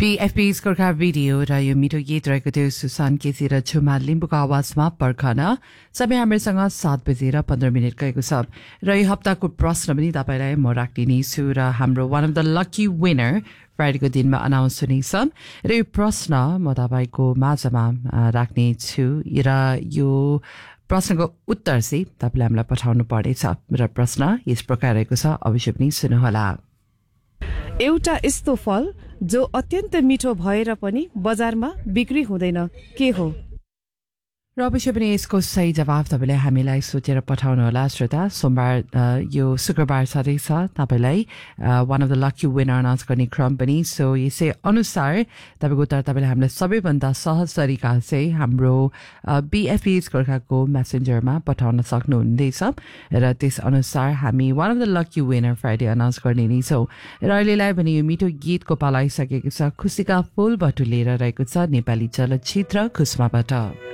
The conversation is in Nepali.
BFP's गोर्खा भिडियो र यो मिठो गीत रहेको थियो सुशान्त केसी र छुमा लिम्बुको आवाजमा पर्खन। समय हामीसँग 7:15 गएको छ र यो हप्ताको प्रश्न पनि तपाईलाई म राख्दिने छु र हाम्रो one of the lucky winner फ्राइडेको दिनमा अनाउन्स हुनेछ र यो प्रश्न म तपाईको माझमा राख्ने छु र यो प्रश्नको उत्तर चाहिँ तपाईले हामीलाई पठाउनु पर्नेछ र प्रश्न यस प्रकार रहेको छ, अवश्य पनि सुन्नुहोला। एउटा यस्तो फल जो अत्यन्त मिठो भएर पनि बजारमा बिक्री हुँदैन, के हो? र अवश्य पनि यसको सही जवाब तपाईले हामीलाई सोचेर पठाउनुहोला। श्रोता, सोमबार यो शुक्रबार छँदैछ, तपाईलाई one of the lucky winner announce गर्ने क्रम पनि। सो यसै अनुसार तपाईको उत्तर तपाईले हामीलाई सबैभन्दा सहज तरिका चाहिँ हाम्रो BFP's गोर्खाको मेसेन्जरमा पठाउन सक्नुहुनेछ र त्यस अनुसार हामी one of the lucky winner Friday announce गर्ने नै छौँ। र अहिलेलाई भने यो मिठो गीतको पालाइसकेको छ, खुसीका फूल बटुलेर रहेको छ नेपाली चलचित्र खुसमाबाट।